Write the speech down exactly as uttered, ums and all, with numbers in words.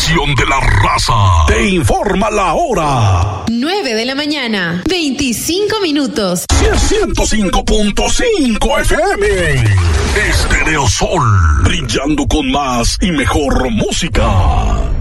estación de la raza. Te informa la hora. nueve de la mañana, veinticinco minutos. ciento cinco punto cinco F M. Estéreo Sol, brillando con más y mejor música.